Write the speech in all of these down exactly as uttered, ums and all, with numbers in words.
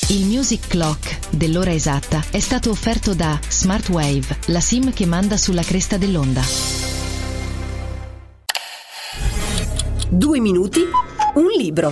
Il Music Clock dell'ora esatta è stato offerto da Smartwave, la SIM che manda sulla cresta dell'onda. Due minuti, un libro.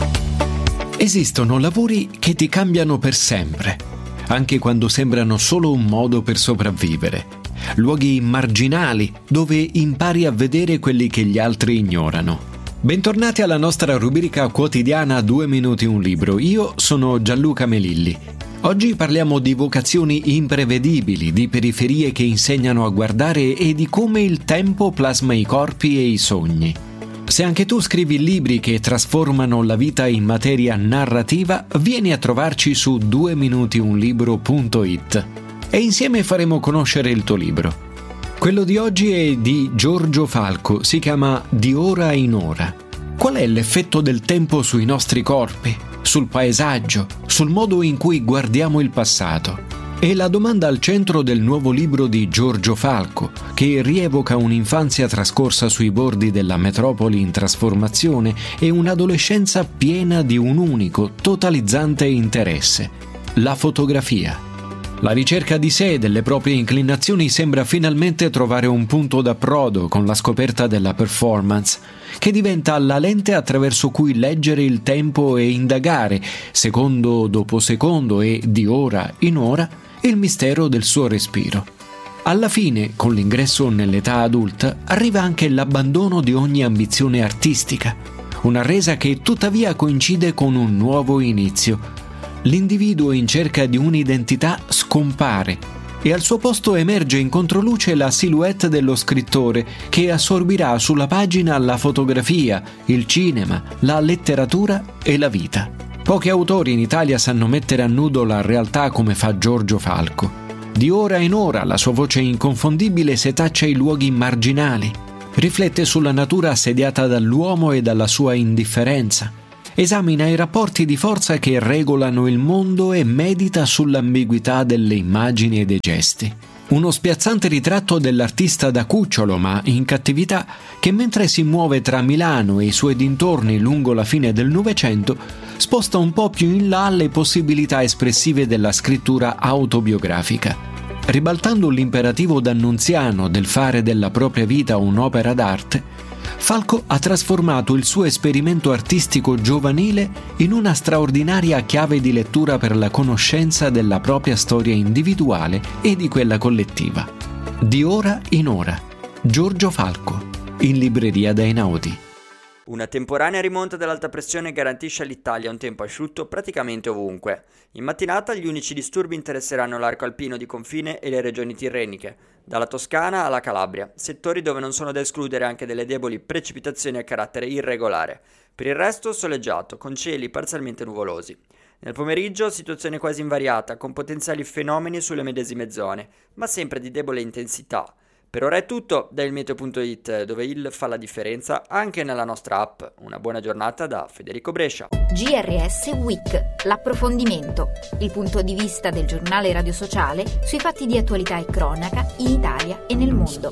Esistono lavori che ti cambiano per sempre, anche quando sembrano solo un modo per sopravvivere. Luoghi marginali dove impari a vedere quelli che gli altri ignorano. Bentornati alla nostra rubrica quotidiana Due minuti un libro. Io sono Gianluca Melilli. Oggi parliamo di vocazioni imprevedibili, di periferie che insegnano a guardare e di come il tempo plasma i corpi e i sogni. Se anche tu scrivi libri che trasformano la vita in materia narrativa, vieni a trovarci su due minuti un libro punto it e insieme faremo conoscere il tuo libro. Quello di oggi è di Giorgio Falco, si chiama Di ora in ora. Qual è l'effetto del tempo sui nostri corpi, sul paesaggio, sul modo in cui guardiamo il passato? È la domanda al centro del nuovo libro di Giorgio Falco, che rievoca un'infanzia trascorsa sui bordi della metropoli in trasformazione e un'adolescenza piena di un unico, totalizzante interesse: la fotografia. La ricerca di sé e delle proprie inclinazioni sembra finalmente trovare un punto d'approdo con la scoperta della performance, che diventa la lente attraverso cui leggere il tempo e indagare, secondo dopo secondo e di ora in ora, il mistero del suo respiro. Alla fine, con l'ingresso nell'età adulta, arriva anche l'abbandono di ogni ambizione artistica, una resa che tuttavia coincide con un nuovo inizio. L'individuo in cerca di un'identità scompare e al suo posto emerge in controluce la silhouette dello scrittore che assorbirà sulla pagina la fotografia, il cinema, la letteratura e la vita. Pochi autori in Italia sanno mettere a nudo la realtà come fa Giorgio Falco. Di ora in ora la sua voce inconfondibile setaccia i luoghi marginali, riflette sulla natura assediata dall'uomo e dalla sua indifferenza. Esamina i rapporti di forza che regolano il mondo e medita sull'ambiguità delle immagini e dei gesti. Uno spiazzante ritratto dell'artista da cucciolo ma in cattività che, mentre si muove tra Milano e i suoi dintorni lungo la fine del Novecento, sposta un po' più in là le possibilità espressive della scrittura autobiografica. Ribaltando l'imperativo d'Annunziano del fare della propria vita un'opera d'arte, Falco ha trasformato il suo esperimento artistico giovanile in una straordinaria chiave di lettura per la conoscenza della propria storia individuale e di quella collettiva. Di ora in ora. Giorgio Falco, in libreria da Einaudi. Una temporanea rimonta dell'alta pressione garantisce all'Italia un tempo asciutto praticamente ovunque. In mattinata gli unici disturbi interesseranno l'arco alpino di confine e le regioni tirreniche, dalla Toscana alla Calabria, settori dove non sono da escludere anche delle deboli precipitazioni a carattere irregolare. Per il resto soleggiato, con cieli parzialmente nuvolosi. Nel pomeriggio situazione quasi invariata, con potenziali fenomeni sulle medesime zone, ma sempre di debole intensità. Per ora è tutto da il meteo punto it, dove il fa la differenza anche nella nostra app. Una buona giornata da Federico Brescia. G R S Week, l'approfondimento, il punto di vista del giornale radio sociale sui fatti di attualità e cronaca in Italia e nel mondo.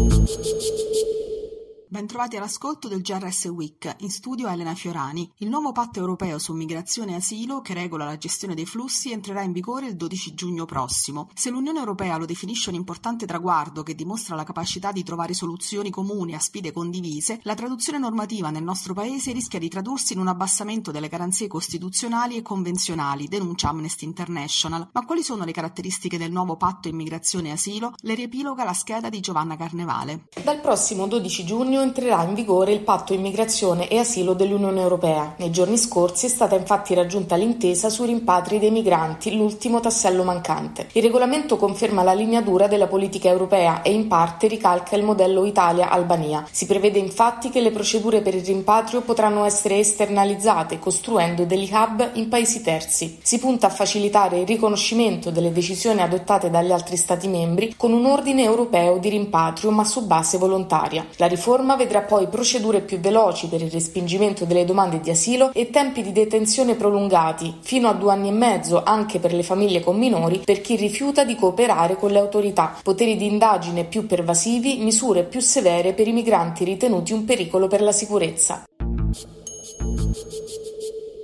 Bentrovati all'ascolto del G R S Week, in studio Elena Fiorani. Il nuovo patto europeo su migrazione e asilo, che regola la gestione dei flussi, entrerà in vigore il dodici giugno prossimo. Se l'Unione Europea lo definisce un importante traguardo che dimostra la capacità di trovare soluzioni comuni a sfide condivise, la traduzione normativa nel nostro paese rischia di tradursi in un abbassamento delle garanzie costituzionali e convenzionali, denuncia Amnesty International. Ma quali sono le caratteristiche del nuovo patto immigrazione e asilo? Le riepiloga la scheda di Giovanna Carnevale. Dal prossimo dodici giugno entrerà in vigore il patto immigrazione e asilo dell'Unione Europea. Nei giorni scorsi è stata infatti raggiunta l'intesa sui rimpatri dei migranti, l'ultimo tassello mancante. Il regolamento conferma la linea dura della politica europea e in parte ricalca il modello Italia-Albania. Si prevede infatti che le procedure per il rimpatrio potranno essere esternalizzate, costruendo degli hub in paesi terzi. Si punta a facilitare il riconoscimento delle decisioni adottate dagli altri Stati membri con un ordine europeo di rimpatrio ma su base volontaria. La riforma vedrà poi procedure più veloci per il respingimento delle domande di asilo e tempi di detenzione prolungati, fino a due anni e mezzo anche per le famiglie con minori, per chi rifiuta di cooperare con le autorità, poteri di indagine più pervasivi, misure più severe per i migranti ritenuti un pericolo per la sicurezza.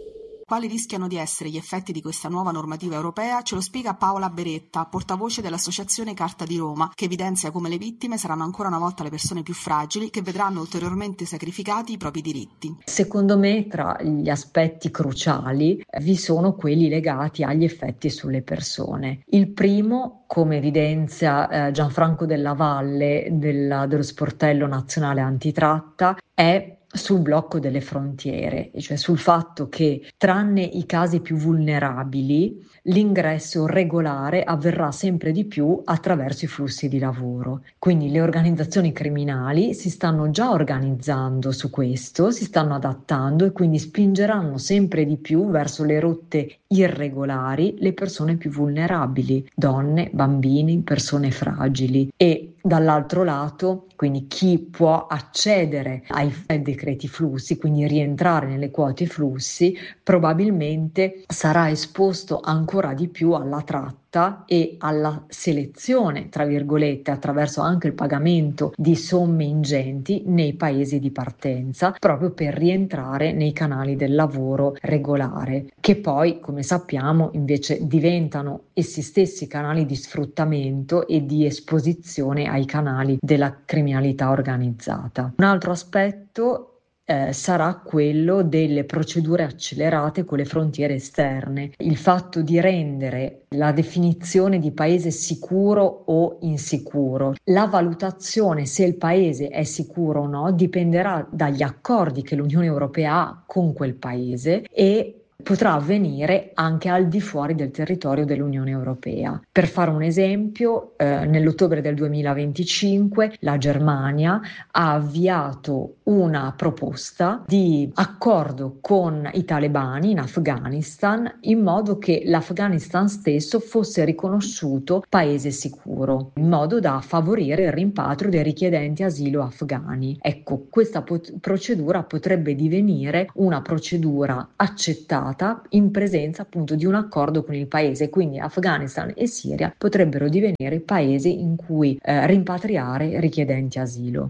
Quali rischiano di essere gli effetti di questa nuova normativa europea ce lo spiega Paola Beretta, portavoce dell'Associazione Carta di Roma, che evidenzia come le vittime saranno ancora una volta le persone più fragili che vedranno ulteriormente sacrificati i propri diritti. Secondo me tra gli aspetti cruciali vi sono quelli legati agli effetti sulle persone. Il primo, come evidenzia eh, Gianfranco Della Valle della, dello Sportello Nazionale Antitratta, è sul blocco delle frontiere, cioè sul fatto che tranne i casi più vulnerabili l'ingresso regolare avverrà sempre di più attraverso i flussi di lavoro. Quindi le organizzazioni criminali si stanno già organizzando su questo, si stanno adattando e quindi spingeranno sempre di più verso le rotte irregolari le persone più vulnerabili, donne, bambini, persone fragili, e dall'altro lato quindi chi può accedere ai decreti flussi, quindi rientrare nelle quote flussi, probabilmente sarà esposto ancora di più alla tratta e alla selezione, tra virgolette, attraverso anche il pagamento di somme ingenti nei paesi di partenza, proprio per rientrare nei canali del lavoro regolare, che poi, come sappiamo, invece diventano essi stessi canali di sfruttamento e di esposizione ai canali della criminalità organizzata. Un altro aspetto Eh, sarà quello delle procedure accelerate con le frontiere esterne. Il fatto di rendere la definizione di paese sicuro o insicuro, la valutazione se il paese è sicuro o no dipenderà dagli accordi che l'Unione Europea ha con quel paese e potrà avvenire anche al di fuori del territorio dell'Unione Europea. Per fare un esempio, eh, nell'ottobre del duemilaventicinque la Germania ha avviato una proposta di accordo con i talebani in Afghanistan in modo che l'Afghanistan stesso fosse riconosciuto paese sicuro, in modo da favorire il rimpatrio dei richiedenti asilo afghani. Ecco, questa pot- procedura potrebbe divenire una procedura accettata in presenza appunto di un accordo con il paese, quindi Afghanistan e Siria potrebbero divenire paesi in cui eh, rimpatriare richiedenti asilo.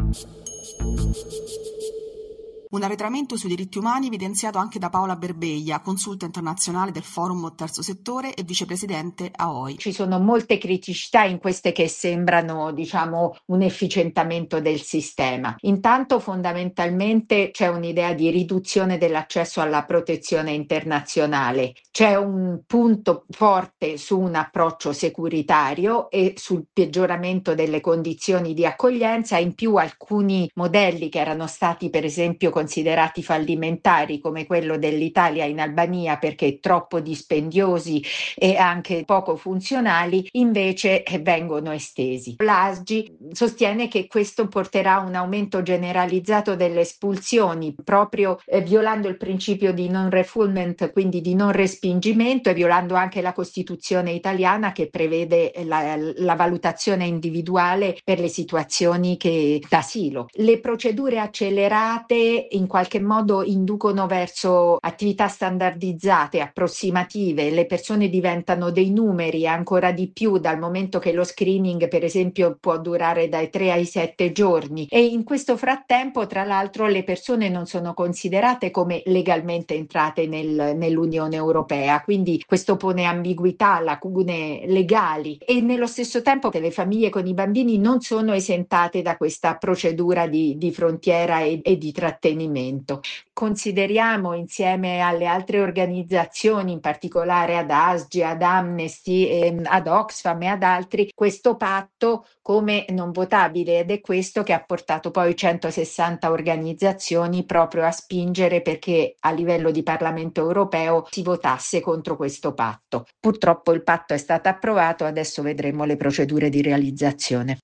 Un arretramento sui diritti umani evidenziato anche da Paola Berbeglia, consulta internazionale del Forum Terzo Settore e vicepresidente A O I. Ci sono molte criticità in queste che sembrano, diciamo, un efficientamento del sistema. Intanto fondamentalmente c'è un'idea di riduzione dell'accesso alla protezione internazionale. C'è un punto forte su un approccio securitario e sul peggioramento delle condizioni di accoglienza. In più alcuni modelli che erano stati per esempio considerati fallimentari, come quello dell'Italia in Albania perché troppo dispendiosi e anche poco funzionali, invece vengono estesi. L'A S G I sostiene che questo porterà a un aumento generalizzato delle espulsioni, proprio eh, violando il principio di non refoulement, quindi di non respingimento, e violando anche la Costituzione italiana che prevede la, la valutazione individuale per le situazioni che, d'asilo. Le procedure accelerate in qualche modo inducono verso attività standardizzate, approssimative. Le persone diventano dei numeri ancora di più, dal momento che lo screening per esempio può durare dai tre ai sette giorni, e in questo frattempo tra l'altro le persone non sono considerate come legalmente entrate nel, nell'Unione Europea, quindi questo pone ambiguità, lacune legali, e nello stesso tempo le famiglie con i bambini non sono esentate da questa procedura di, di frontiera e, e di trattenimento. Consideriamo insieme alle altre organizzazioni, in particolare ad A S G I, ad Amnesty, eh, ad Oxfam e ad altri, questo patto come non votabile, ed è questo che ha portato poi centosessanta organizzazioni proprio a spingere perché a livello di Parlamento europeo si votasse contro questo patto. Purtroppo il patto è stato approvato, adesso vedremo le procedure di realizzazione.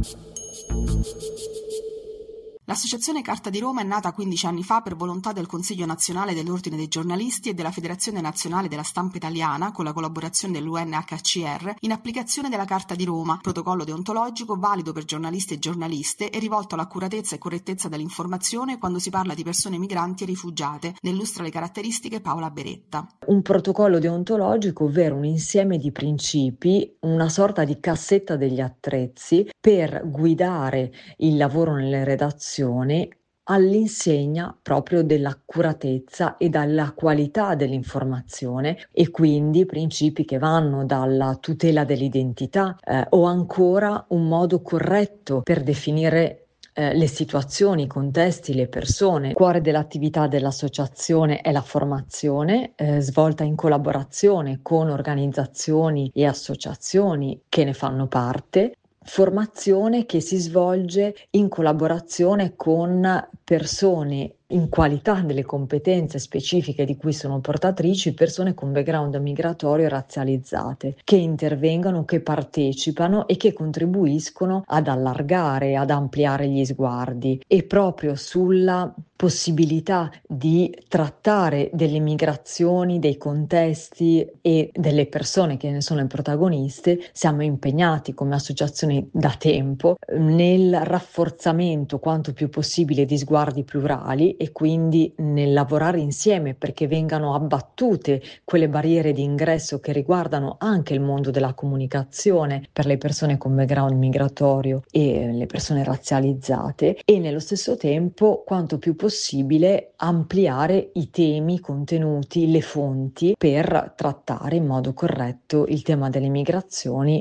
L'Associazione Carta di Roma è nata quindici anni fa per volontà del Consiglio Nazionale dell'Ordine dei Giornalisti e della Federazione Nazionale della Stampa Italiana, con la collaborazione dell'U N H C R, in applicazione della Carta di Roma, protocollo deontologico valido per giornalisti e giornaliste e rivolto all'accuratezza e correttezza dell'informazione quando si parla di persone migranti e rifugiate, ne illustra le caratteristiche Paola Beretta. Un protocollo deontologico, ovvero un insieme di principi, una sorta di cassetta degli attrezzi per guidare il lavoro nelle redazioni all'insegna proprio dell'accuratezza e della qualità dell'informazione, e quindi principi che vanno dalla tutela dell'identità eh, o ancora un modo corretto per definire eh, le situazioni, i contesti, le persone. Il cuore dell'attività dell'associazione è la formazione eh, svolta in collaborazione con organizzazioni e associazioni che ne fanno parte. Formazione che si svolge in collaborazione con persone in qualità delle competenze specifiche di cui sono portatrici, persone con background migratorio e razzializzate, che intervengono, che partecipano e che contribuiscono ad allargare, ad ampliare gli sguardi, e proprio sulla possibilità di trattare delle migrazioni, dei contesti e delle persone che ne sono le protagoniste, siamo impegnati come associazione da tempo nel rafforzamento quanto più possibile di sguardi plurali, e quindi nel lavorare insieme perché vengano abbattute quelle barriere di ingresso che riguardano anche il mondo della comunicazione per le persone con background migratorio e le persone razzializzate, e nello stesso tempo quanto più possibile ampliare i temi, i contenuti, le fonti per trattare in modo corretto il tema delle migrazioni.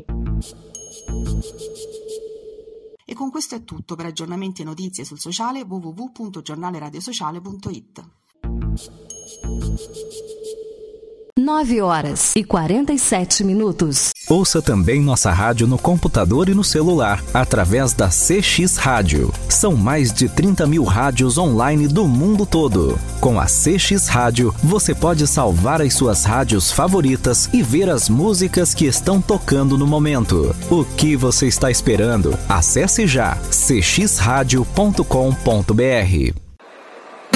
E con questo è tutto. Per aggiornamenti e notizie sul sociale w w w punto giornale radio sociale punto i t. nove horas e quarenta e sete minutos. Ouça também nossa rádio no computador e no celular, através da C X Rádio. São mais de trinta mil rádios online do mundo todo. Com a C X Rádio, você pode salvar as suas rádios favoritas e ver as músicas que estão tocando no momento. O que você está esperando? Acesse já c x radio ponto com ponto b r.